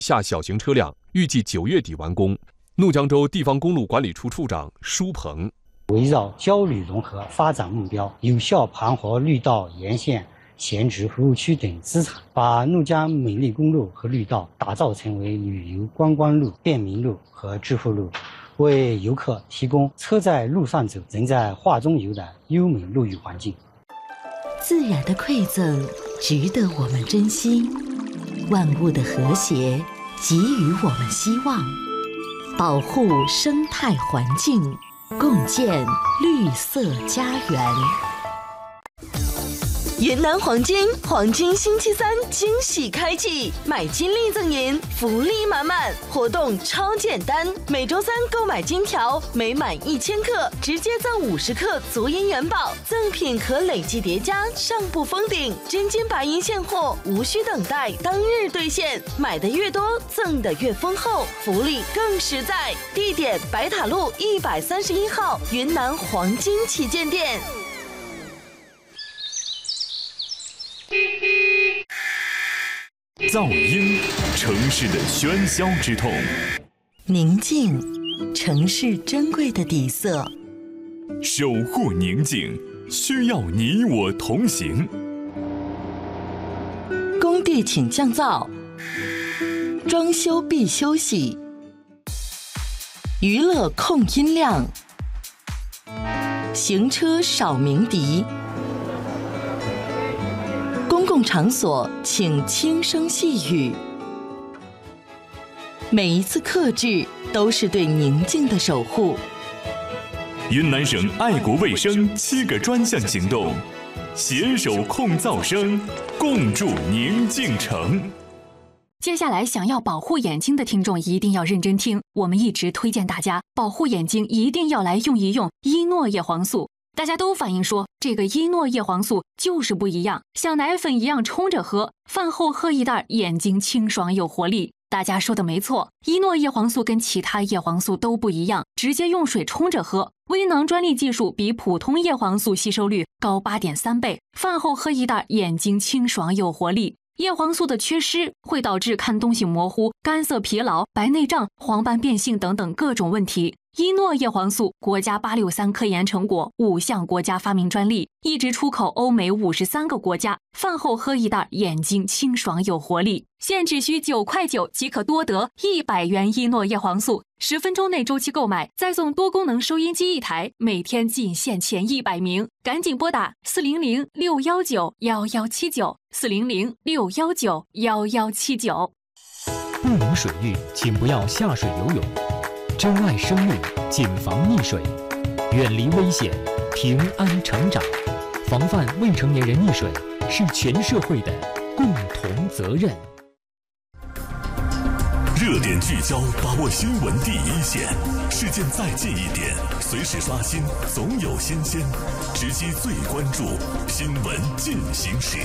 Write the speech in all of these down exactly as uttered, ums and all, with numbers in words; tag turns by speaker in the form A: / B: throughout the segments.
A: 下小型车辆，预计九月底完工。怒江州地方公路管理处处长舒鹏，
B: 围绕交旅融合发展目标，有效盘活绿道沿线闲置服务区等资产，把怒江美丽公路和绿道打造成为旅游观光路、便民路和致富路，为游客提供车在路上走，人在画中游的优美陆域环境。
C: 自然的馈赠值得我们珍惜，万物的和谐给予我们希望，保护生态环境，共建绿色家园。云南黄金黄金星期三惊喜开启，买金立赠银，福利满满，活动超简单。每周三购买金条，每满一千克直接赠五十克足银元宝，赠品可累计叠加，上不封顶。真金白银现货，无需等待，当日兑现。买的越多，赠的越丰厚，福利更实在。地点：白塔路一百三十一号云南黄金旗舰店。
D: 噪音，城市的喧嚣之痛；
C: 宁静，城市珍贵的底色。
D: 守护宁静，需要你我同行。
C: 工地请降噪，装修必休息。娱乐控音量，行车少鸣笛。公共场所请轻声细语，每一次克制都是对宁静的守护。
D: 云南省爱国卫生七个专项行动，携手控噪声，共筑宁静城。
E: 接下来想要保护眼睛的听众一定要认真听，我们一直推荐大家保护眼睛一定要来用一用依诺叶黄素。大家都反映说，这个依诺叶黄素就是不一样，像奶粉一样冲着喝，饭后喝一袋，眼睛清爽有活力。大家说的没错，依诺叶黄素跟其他叶黄素都不一样，直接用水冲着喝。微囊专利技术比普通叶黄素吸收率高 八点三 倍，饭后喝一袋，眼睛清爽有活力。叶黄素的缺失会导致看东西模糊、干涩疲劳、白内障、黄斑变性等等各种问题。依诺叶黄素国家八六三科研成果，五项国家发明专利，一直出口欧美五十三个国家。饭后喝一袋，眼睛清爽有活力。现只需九块九即可多得一百元依诺叶黄素，十分钟内周期购买，再送多功能收音机一台，每天仅限前一百名，赶紧拨打四零零六幺九幺幺七九四零零六幺九幺幺七九。
F: 不明水域，请不要下水游泳。珍爱生命，谨防溺水，远离危险，平安成长。防范未成年人溺水是全社会的共同责任。
D: 热点聚焦，把握新闻第一线，事件再近一点，随时刷新，总有新鲜，直击最关注，新闻进行时。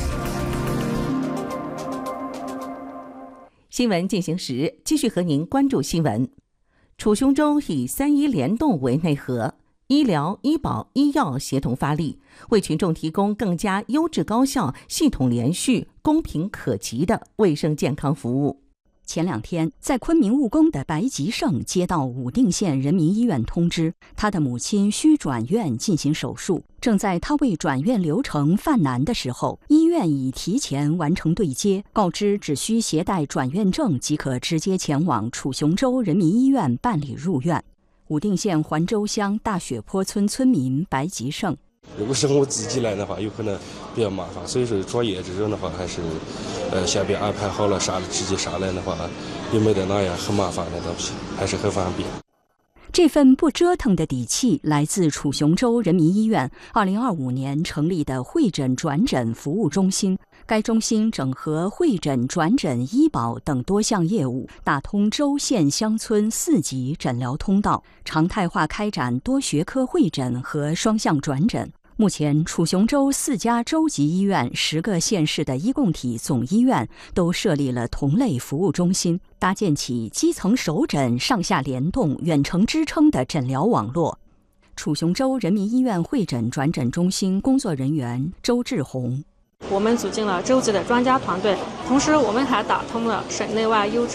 G: 新闻进行时，继续和您关注新闻。楚雄州以三医联动为内核，医疗、医保、医药协同发力，为群众提供更加优质、高效、系统连续、公平可及的卫生健康服务。
H: 前两天，在昆明务工的白吉胜接到武定县人民医院通知，他的母亲需转院进行手术。正在他为转院流程犯难的时候，医院已提前完成对接，告知只需携带转院证即可直接前往楚雄州人民医院办理入院。武定县环州乡大雪坡村村民白吉胜。
I: 如果是我自己来的话，有可能比较麻烦，所以说转业这种的话，还是呃下边安排好了啥直接上来的话，也没得那样很麻烦的东西，还是很方便。
H: 这份不折腾的底气来自楚雄州人民医院二零二五年成立的会诊转诊服务中心。该中心整合会诊、转诊、医保等多项业务，打通州县乡村四级诊疗通道，常态化开展多学科会诊和双向转诊。目前，楚雄州四家州级医院、十个县市的医共体总医院都设立了同类服务中心，搭建起基层首诊、上下联动、远程支撑的诊疗网络。楚雄州人民医院会诊转诊中心工作人员周志红。
J: 我们组进了州级的专家团队，同时我们还打通了省内外优质